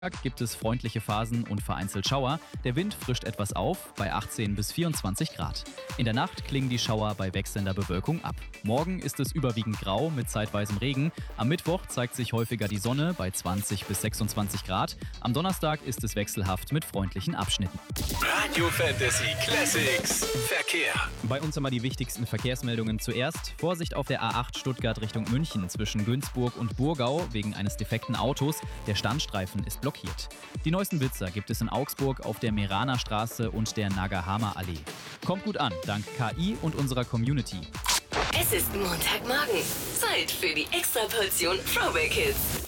Gibt es freundliche Phasen und vereinzelt Schauer. Der Wind frischt etwas auf bei 18 bis 24 Grad. In der Nacht klingen die Schauer bei wechselnder Bewölkung ab. Morgen ist es überwiegend grau mit zeitweisem Regen. Am Mittwoch zeigt sich häufiger die Sonne bei 20 bis 26 Grad. Am Donnerstag ist es wechselhaft mit freundlichen Abschnitten. Radio Fantasy Classics Verkehr. Bei uns einmal die wichtigsten Verkehrsmeldungen zuerst. Vorsicht auf der A8 Stuttgart Richtung München zwischen Günzburg und Burgau wegen eines defekten Autos. Der Standstreifen ist blockiert. Die neuesten Blitzer gibt es in Augsburg auf der Meraner Straße und der Nagahama Allee. Kommt gut an, dank KI und unserer Community. Es ist Montagmorgen. Zeit für die Extraportion Throwback Hits.